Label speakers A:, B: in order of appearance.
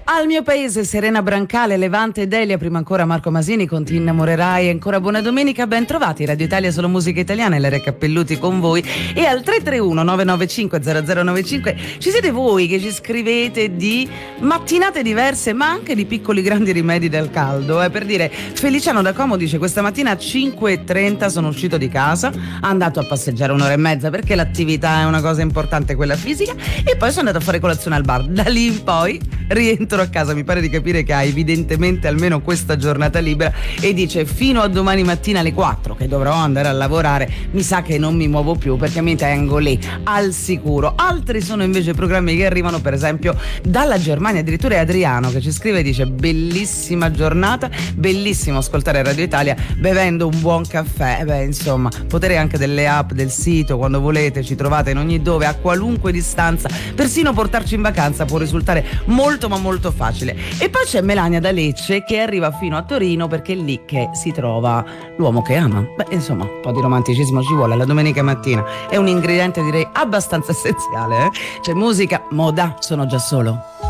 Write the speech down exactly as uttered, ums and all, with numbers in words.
A: Al mio paese, Serena Brancale, Levante e Delia, prima ancora Marco Masini con Ti innamorerai, ancora buona domenica, ben trovati, Radio Italia solo musica italiana, Ilaria Cappelluti con voi. E al tre tre uno nove nove cinque zero zero nove cinque ci siete voi che ci scrivete di mattinate diverse, ma anche di piccoli grandi rimedi del caldo, eh, per dire, Feliciano da Como dice: questa mattina a cinque e trenta sono uscito di casa, andato a passeggiare un'ora e mezza perché l'attività è una cosa importante, quella fisica, e poi sono andato a fare colazione al bar. Da lì in poi rientro a casa. Mi pare di capire che ha evidentemente almeno questa giornata libera e dice: fino a domani mattina alle quattro che dovrò andare a lavorare, mi sa che non mi muovo più perché mi tengo lì al sicuro. Altri sono invece programmi che arrivano, per esempio dalla Germania, addirittura è Adriano che ci scrive e dice: bellissima giornata, bellissimo ascoltare Radio Italia bevendo un buon caffè. E beh, insomma, potere anche delle app, del sito, quando volete ci trovate in ogni dove, a qualunque distanza, persino portarci in vacanza può risultare molto ma molto facile. E poi c'è Melania da Lecce che arriva fino a Torino perché è lì che si trova l'uomo che ama. Beh, insomma, un po' di romanticismo ci vuole la domenica mattina, è un ingrediente direi abbastanza essenziale, eh? C'è musica, moda, sono già solo.